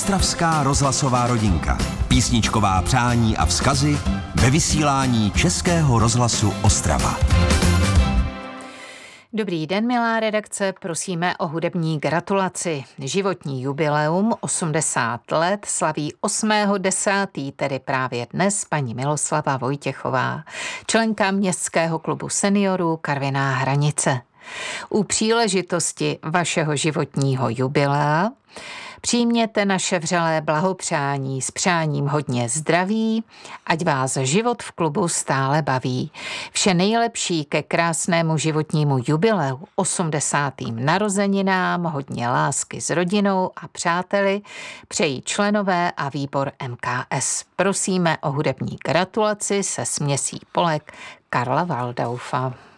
Ostravská rozhlasová rodinka. Písničková přání a vzkazy ve vysílání Českého rozhlasu Ostrava. Dobrý den, milá redakce, prosíme o hudební gratulaci. Životní jubileum 80 let slaví 8.10., tedy právě dnes, paní Miloslava Vojtěchová, členka Městského klubu seniorů Karviná Hranice. U příležitosti vašeho životního jubilea přijměte naše vřelé blahopřání s přáním hodně zdraví, ať vás život v klubu stále baví. Vše nejlepší ke krásnému životnímu jubileu, 80. narozeninám, hodně lásky s rodinou a přáteli, přejí členové a výbor MKS. Prosíme o hudební gratulaci se směsí Polek Karla Waldaufa.